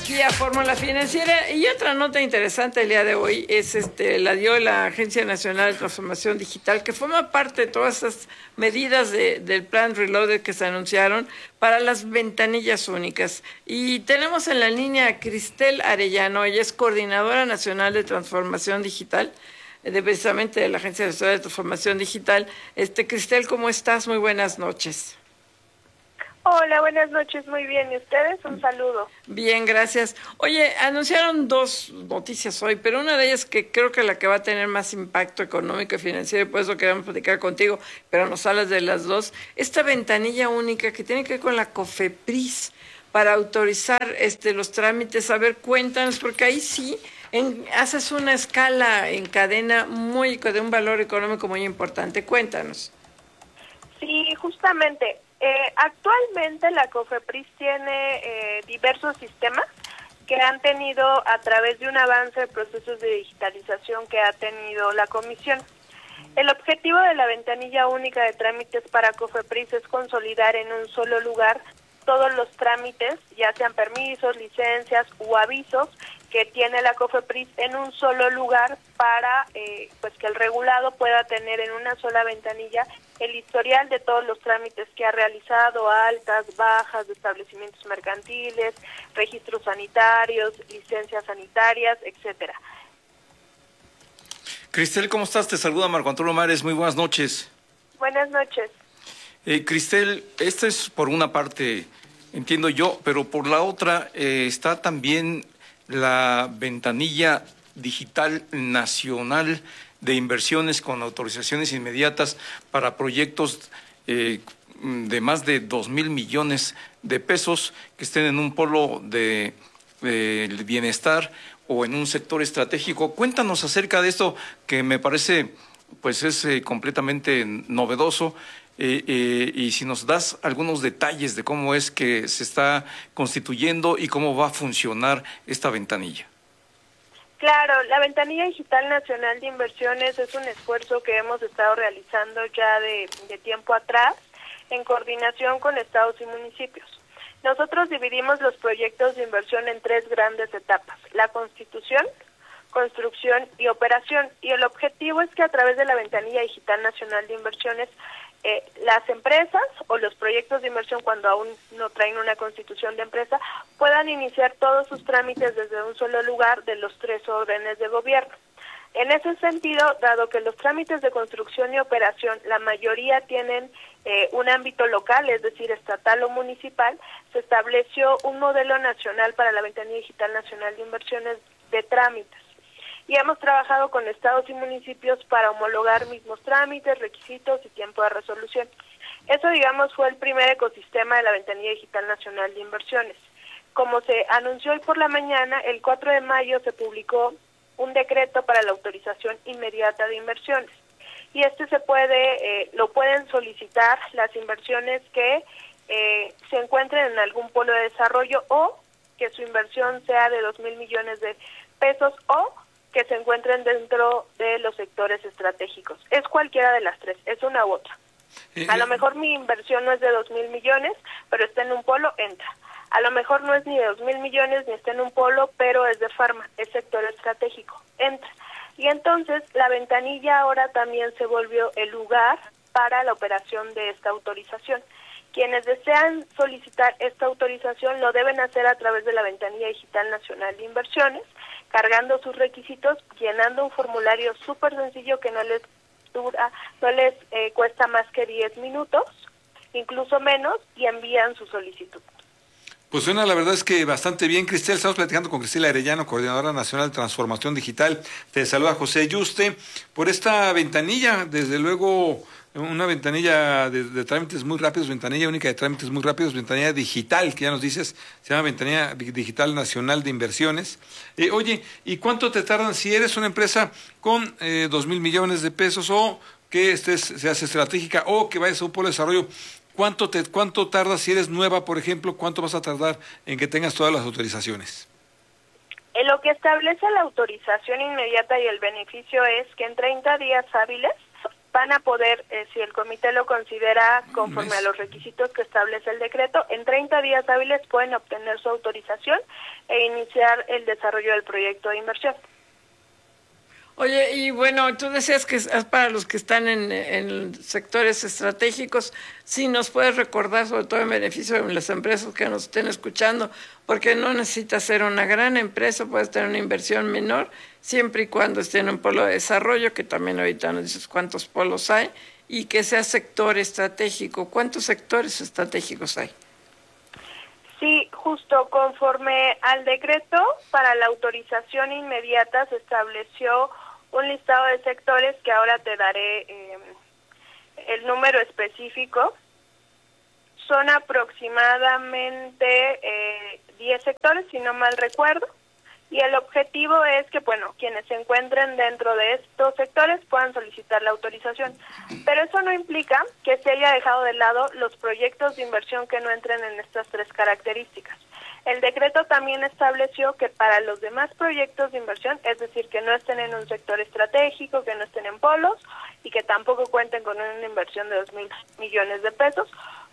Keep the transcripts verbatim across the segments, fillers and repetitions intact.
aquí a Fórmula Financiera. Y otra nota interesante el día de hoy es este la dio la Agencia Nacional de Transformación Digital, que forma parte de todas esas medidas de, del plan Reloaded que se anunciaron para las ventanillas únicas. Y tenemos en la línea a Cristel Arellano, ella es coordinadora nacional de transformación digital, de precisamente de la Agencia Nacional de Transformación Digital. Este, Cristel, ¿cómo estás? Muy buenas noches. Hola, buenas noches, muy bien. ¿Y ustedes? Un saludo. Bien, gracias. Oye, anunciaron dos noticias hoy, pero una de ellas que creo que la que va a tener más impacto económico y financiero, y por eso queremos platicar contigo, pero nos hablas de las dos, esta ventanilla única que tiene que ver con la COFEPRIS para autorizar este los trámites. A ver, cuéntanos, porque ahí sí en, haces una escala en cadena muy de un valor económico muy importante. Cuéntanos. Sí, justamente. Eh, actualmente la COFEPRIS tiene eh, diversos sistemas que han tenido a través de un avance de procesos de digitalización que ha tenido la Comisión. El objetivo de la ventanilla única de trámites para COFEPRIS es consolidar en un solo lugar todos los trámites, ya sean permisos, licencias u avisos que tiene la COFEPRIS en un solo lugar para eh, pues que el regulado pueda tener en una sola ventanilla el historial de todos los trámites que ha realizado, altas, bajas de establecimientos mercantiles, registros sanitarios, licencias sanitarias, etcétera. Cristel, ¿cómo estás? Te saluda Marco Antonio Mares, muy buenas noches. Buenas noches. Eh, Cristel, esta es por una parte, entiendo yo, pero por la otra eh, está también la ventanilla digital nacional de inversiones con autorizaciones inmediatas para proyectos eh, de más de dos mil millones de pesos que estén en un polo de, de bienestar o en un sector estratégico. Cuéntanos acerca de esto que me parece pues es eh, completamente novedoso. Eh, eh, y si nos das algunos detalles de cómo es que se está constituyendo y cómo va a funcionar esta ventanilla. Claro, la Ventanilla Digital Nacional de Inversiones es un esfuerzo que hemos estado realizando ya de, de tiempo atrás en coordinación con estados y municipios. Nosotros dividimos los proyectos de inversión en tres grandes etapas: la constitución, construcción y operación. Y el objetivo es que a través de la Ventanilla Digital Nacional de Inversiones Eh, las empresas o los proyectos de inversión, cuando aún no traen una constitución de empresa, puedan iniciar todos sus trámites desde un solo lugar de los tres órdenes de gobierno. En ese sentido, dado que los trámites de construcción y operación, la mayoría tienen eh, un ámbito local, es decir, estatal o municipal, se estableció un modelo nacional para la Ventanilla Digital Nacional de Inversiones de trámites. Y hemos trabajado con estados y municipios para homologar mismos trámites, requisitos y tiempo de resolución. Eso, digamos, fue el primer ecosistema de la Ventanilla Digital Nacional de Inversiones. Como se anunció hoy por la mañana, el cuatro de mayo se publicó un decreto para la autorización inmediata de inversiones. Y este se puede, eh, lo pueden solicitar las inversiones que eh, se encuentren en algún polo de desarrollo o que su inversión sea de dos mil millones de pesos o que se encuentren dentro de los sectores estratégicos. Es cualquiera de las tres, es una u otra. A lo mejor mi inversión no es de dos mil millones, pero está en un polo, entra. A lo mejor no es ni de dos mil millones, ni está en un polo, pero es de farma, es sector estratégico, entra. Y entonces la ventanilla ahora también se volvió el lugar para la operación de esta autorización. Quienes desean solicitar esta autorización lo deben hacer a través de la Ventanilla Digital Nacional de Inversiones, cargando sus requisitos, llenando un formulario súper sencillo que no les dura, no les eh, cuesta más que diez minutos, incluso menos, y envían su solicitud. Pues suena, la verdad es que bastante bien, Cristel. Estamos platicando con Cristel Arellano, Coordinadora Nacional de Transformación Digital. Te saluda José Yuste. Por esta ventanilla, desde luego, una ventanilla de, de trámites muy rápidos, ventanilla única de trámites muy rápidos, ventanilla digital, que ya nos dices, se llama Ventanilla Digital Nacional de Inversiones. Eh, oye, ¿y cuánto te tardan si eres una empresa con eh, dos mil millones de pesos o que estés, seas estratégica o que vayas a un polo de desarrollo? ¿Cuánto, te, ¿Cuánto tardas si eres nueva, por ejemplo? ¿Cuánto vas a tardar en que tengas todas las autorizaciones? En lo que establece la autorización inmediata y el beneficio es que en treinta días hábiles van a poder, eh, si el comité lo considera conforme a los requisitos que establece el decreto, en treinta días hábiles pueden obtener su autorización e iniciar el desarrollo del proyecto de inversión. Oye, y bueno, tú decías que es para los que están en, en sectores estratégicos. Sí, nos puedes recordar, sobre todo en beneficio de las empresas que nos estén escuchando, porque no necesitas ser una gran empresa, puedes tener una inversión menor, siempre y cuando esté en un polo de desarrollo, que también ahorita nos dices cuántos polos hay, y que sea sector estratégico. ¿Cuántos sectores estratégicos hay? Sí, justo conforme al decreto, para la autorización inmediata se estableció un listado de sectores que ahora te daré eh, el número específico. Son aproximadamente eh, diez sectores, si no mal recuerdo, y el objetivo es que, bueno, quienes se encuentren dentro de estos sectores puedan solicitar la autorización. Pero eso no implica que se haya dejado de lado los proyectos de inversión que no entren en estas tres características. El decreto también estableció que para los demás proyectos de inversión, es decir, que no estén en un sector estratégico, que no estén en polos y que tampoco cuenten con una inversión de dos mil millones de pesos,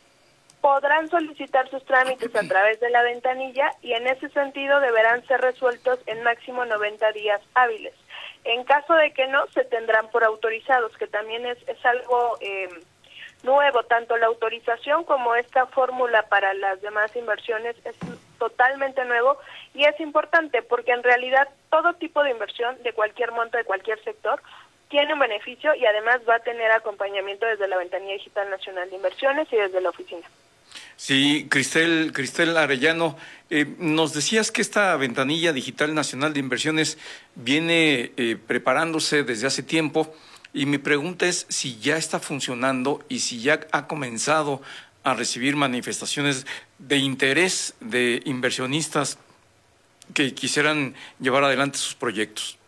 podrán solicitar sus trámites a través de la ventanilla y en ese sentido deberán ser resueltos en máximo noventa días hábiles. En caso de que no, se tendrán por autorizados, que también es, es algo eh, nuevo, tanto la autorización como esta fórmula para las demás inversiones es totalmente nuevo y es importante porque en realidad todo tipo de inversión de cualquier monto, de cualquier sector, tiene un beneficio y además va a tener acompañamiento desde la Ventanilla Digital Nacional de Inversiones y desde la oficina. Sí, Cristel, Cristel Arellano, eh, nos decías que esta Ventanilla Digital Nacional de Inversiones viene eh, preparándose desde hace tiempo y mi pregunta es si ya está funcionando y si ya ha comenzado a recibir manifestaciones de interés de inversionistas que quisieran llevar adelante sus proyectos.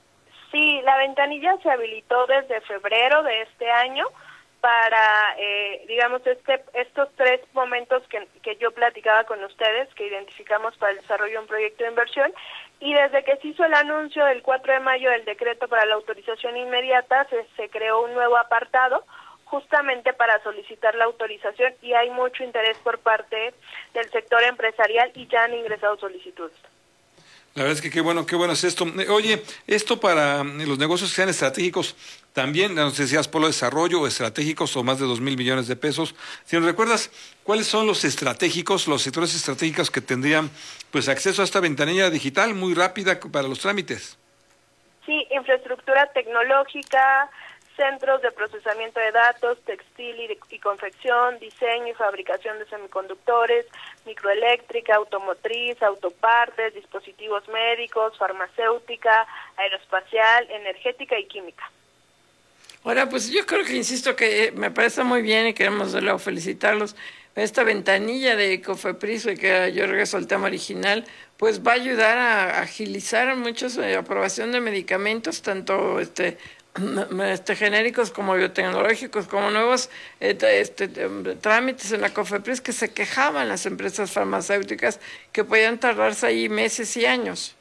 Sí, la ventanilla se habilitó desde febrero de este año para, eh, digamos, este, estos tres momentos que, que yo platicaba con ustedes, que identificamos para el desarrollo de un proyecto de inversión, y desde que se hizo el anuncio del cuatro de mayo del decreto para la autorización inmediata, se, se creó un nuevo apartado justamente para solicitar la autorización y hay mucho interés por parte del sector empresarial y ya han ingresado solicitudes. La verdad es que qué bueno, qué bueno es esto. Oye, esto para los negocios que sean estratégicos, también, no sé si decías polo de desarrollo o estratégicos o más de dos mil millones de pesos. Si nos recuerdas, ¿cuáles son los estratégicos, los sectores estratégicos que tendrían pues acceso a esta ventanilla digital muy rápida para los trámites? Sí, infraestructura tecnológica, centros de procesamiento de datos, textil y, de, y confección, diseño y fabricación de semiconductores, microeléctrica, automotriz, autopartes, dispositivos médicos, farmacéutica, aeroespacial, energética y química. Ahora, pues yo creo que, insisto, que me parece muy bien y queremos de luego felicitarlos. Esta ventanilla de Cofepris, que yo regreso al tema original, pues va a ayudar a agilizar muchos eh, aprobación de medicamentos, tanto este Este, genéricos como biotecnológicos, como nuevos este, este, trámites en la Cofepris que se quejaban las empresas farmacéuticas que podían tardarse ahí meses y años.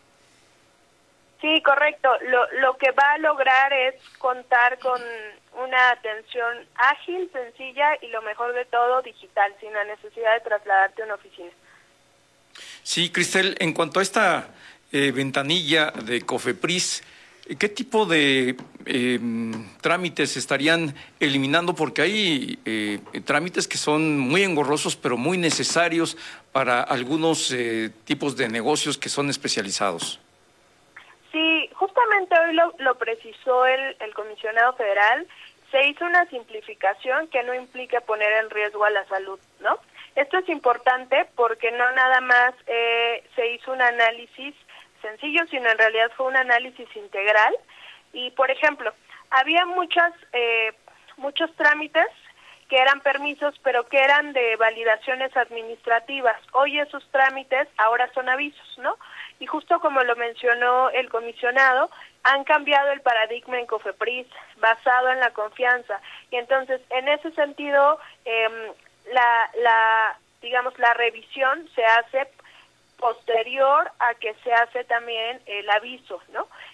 Sí, correcto. Lo, lo que va a lograr es contar con una atención ágil, sencilla y lo mejor de todo, digital, sin la necesidad de trasladarte a una oficina. Sí, Cristel, en cuanto a esta eh, ventanilla de Cofepris, ¿qué tipo de eh, trámites estarían eliminando? Porque hay eh, trámites que son muy engorrosos, pero muy necesarios para algunos eh, tipos de negocios que son especializados. Sí, justamente hoy lo, lo precisó el, el comisionado federal. Se hizo una simplificación que no implica poner en riesgo a la salud, ¿no? Esto es importante porque no nada más eh, se hizo un análisis sencillo, sino en realidad fue un análisis integral y, por ejemplo, había muchas eh, muchos trámites que eran permisos, pero que eran de validaciones administrativas. Hoy esos trámites ahora son avisos, ¿no? Y justo como lo mencionó el comisionado, han cambiado el paradigma en Cofepris, basado en la confianza. Y entonces, en ese sentido, eh, la, la, digamos, la revisión se hace posterior a que se hace también el aviso, ¿no?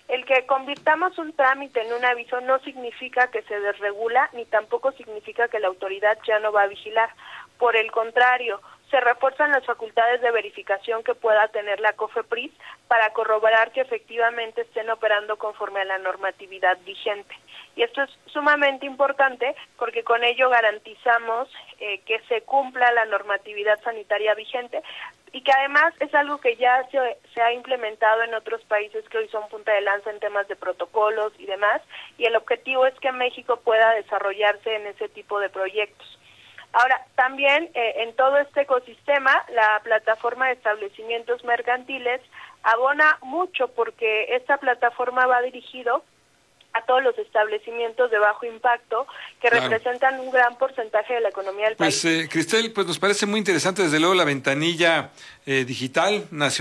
El que convirtamos un trámite en un aviso no significa que se desregula, ni tampoco significa que la autoridad ya no va a vigilar. Por el contrario, se refuerzan las facultades de verificación que pueda tener la COFEPRIS para corroborar que efectivamente estén operando conforme a la normatividad vigente. Y esto es sumamente importante porque con ello garantizamos eh, que se cumpla la normatividad sanitaria vigente y que además es algo que ya se, se ha implementado en otros países que hoy son punta de lanza en temas de protocolos y demás, y el objetivo es que México pueda desarrollarse en ese tipo de proyectos. Ahora, también eh, en todo este ecosistema, la plataforma de establecimientos mercantiles abona mucho porque esta plataforma va dirigido a todos los establecimientos de bajo impacto que claro. representan un gran porcentaje de la economía del pues, país. Eh, Cristel, pues nos parece muy interesante desde luego la ventanilla eh, digital nacional.